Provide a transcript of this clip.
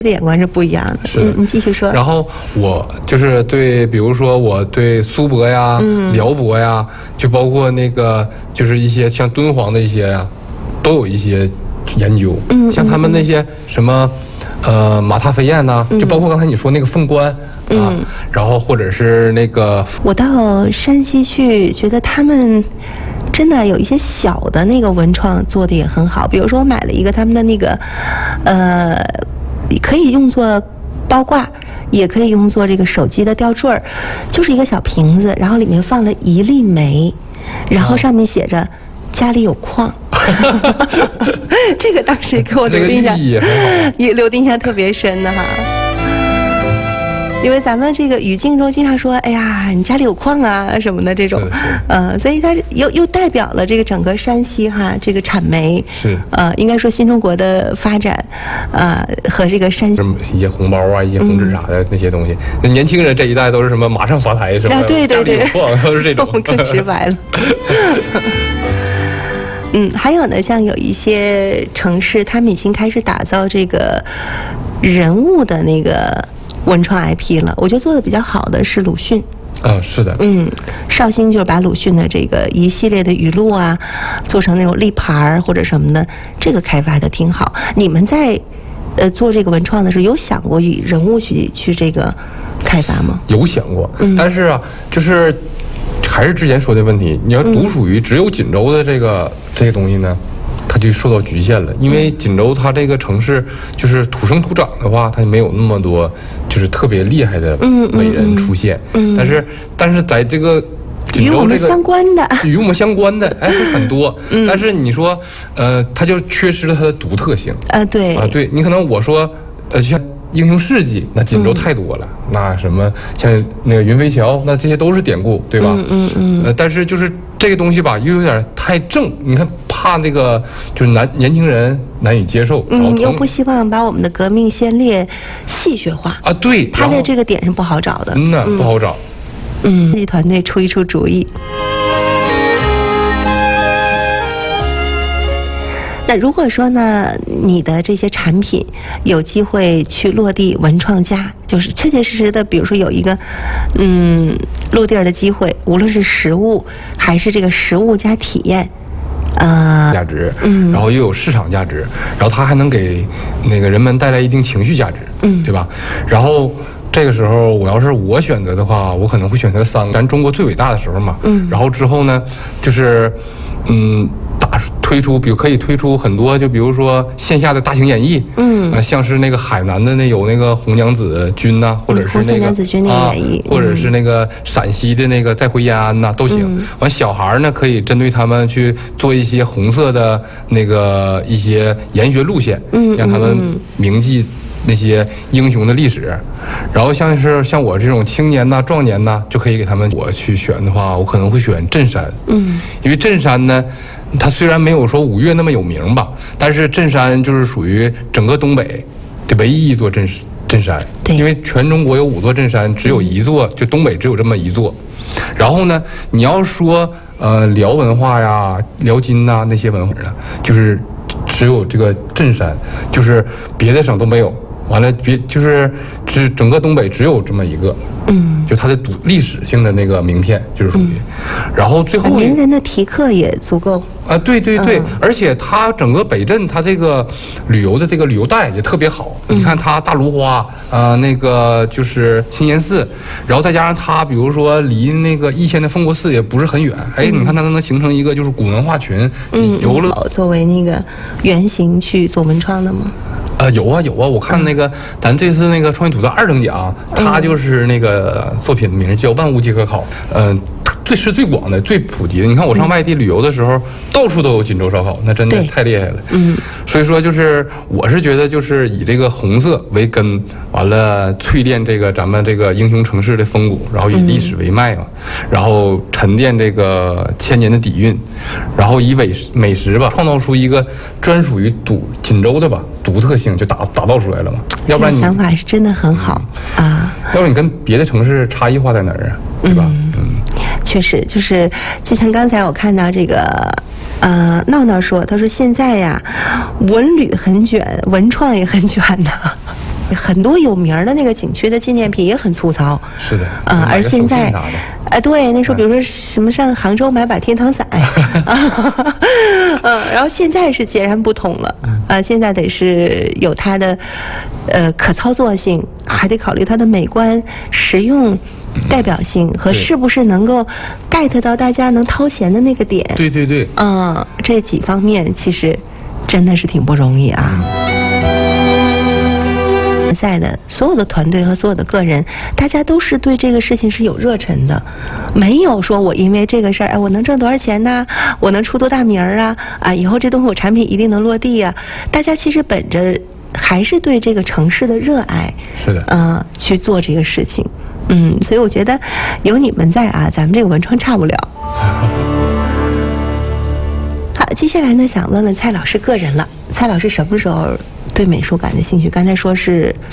的眼光是不一样的。 是你继续说。 然后我就是对，比如说我对苏泊呀、辽泊呀，就包括那个就是一些像敦煌的一些呀，都有一些研究。像他们那些什么马踏飞燕呐，就包括刚才你说那个凤冠啊，然后或者是那个， 我到山西去，觉得他们真的有一些小的那个文创做的也很好。比如说我买了一个他们的那个可以用作包挂，也可以用作这个手机的吊坠儿，就是一个小瓶子，然后里面放了1粒煤，然后上面写着家里有矿。这个当时给我留印象，也留印象特别深的哈。因为咱们这个语境中经常说，哎呀，你家里有矿啊什么的这种，所以它又代表了这个整个山西哈这个产煤， 是应该说新中国的发展，和这个山西一些红包啊、一些红纸啥的那些东西，那年轻人这一代都是什么马上发财什么的， 对， 家里有矿都是这种， 我们更直白了。还有呢，像有一些城市，他们已经开始打造这个人物的那个文创 IP 了。我觉得做的比较好的是鲁迅。 是的。 绍兴就是把鲁迅的这个一系列的语录啊，做成那种立牌或者什么的，这个开发的挺好。你们在做这个文创的时候，有想过以人物去这个开发吗？ 有想过，但是啊，就是还是之前说的问题，你要独属于只有锦州的这些东西呢，它就受到局限了。因为锦州它这个城市就是土生土长的话，它就没有那么多就是特别厉害的伟人出现。但是在这个锦州与我们相关的， 与我们相关的很多。但是你说它就缺失了它的独特性。 对对，你可能我说像英雄事迹，那锦州太多了。那什么像那个云飞桥，那这些都是典故，对吧？但是就是这个东西吧，又有点太正，你看怕那个就是年轻人难以接受。 你又不希望把我们的革命先烈戏谑化啊？对， 他的这个点是不好找的。 不好找。 自己团队出一出主意。那如果说呢，你的这些产品有机会去落地文创家，就是切切实实的，比如说有一个落地儿的机会，无论是实物还是这个实物加体验， 价值，然后又有市场价值，然后它还能给那个人们带来一定情绪价值，对吧？然后这个时候，我要是我选择的话，我可能会选择3个，咱中国最伟大的时候嘛。然后之后呢，就是可以推出很多，就比如说线下的大型演绎，像是那个海南的有那个红娘子军呐，或者是那个娘子军那个演绎， 或者是那个陕西的那个再回延安呐，都行。完小孩呢，可以针对他们去做一些红色的那个一些研学路线，让他们铭记那些英雄的历史。然后像我这种青年呐、壮年呐，就可以给他们，我去选的话，我可能会选镇山。因为镇山呢，它虽然没有说5岳那么有名吧，但是镇山就是属于整个东北的唯一一座镇山。因为全中国有5座镇山，只有1座，就东北只有这么1座。然后呢，你要说辽文化呀、辽金呐那些文化呢，就是只有这个镇山，就是别的省都没有。完了，整个东北只有这么一个，就它的历史性的那个名片就是属于，然后最后名人的题刻也足够啊，对，而且它整个北镇它这个旅游的这个旅游带也特别好，你看它大芦花，那个就是清岩寺，然后再加上它比如说离那个易县的奉国寺也不是很远，你看它能形成一个就是古文化群，游乐作为那个原型去做文创的吗？ 有啊，我看那个咱这次那个创意土豆2等奖，它就是那个作品名叫《万物皆可烤》，最广的、最普及的。你看我上外地旅游的时候，到处都有锦州烧烤，那真的太厉害了。所以说就是我是觉得就是以这个红色为根，完了淬炼这个咱们这个英雄城市的风骨，然后以历史为脉嘛，然后沉淀这个1000年的底蕴，然后以美食吧创造出一个专属于锦州的吧独特性，就打造出来了嘛。要不然你这个想法是真的很好啊。 要不然你跟别的城市差异化在哪儿啊？对吧？ 确实，就像刚才我看到这个，闹闹说，他说现在呀，文旅很卷，文创也很卷的。 很多有名的那个景区的纪念品也很粗糙。 是的， 而现在，对，那时候比如说什么上杭州买把天堂伞，然后现在是截然不同了。现在得是有它的可操作性，还得考虑它的美观、实用、代表性和是不是能够 get 到大家能掏钱的那个点。 对对对， 这几方面其实真的是挺不容易啊。在的所有的团队和所有的个人，大家都是对这个事情是有热忱的，没有说我因为这个事儿，我能挣多少钱呢？我能出多大名儿啊？以后这东西我产品一定能落地啊！大家其实本着还是对这个城市的热爱， 是的， 去做这个事情。所以我觉得有你们在啊，咱们这个文创差不了。好，接下来呢，想问问蔡老师个人了。蔡老师什么时候对美术感的兴趣？刚才说是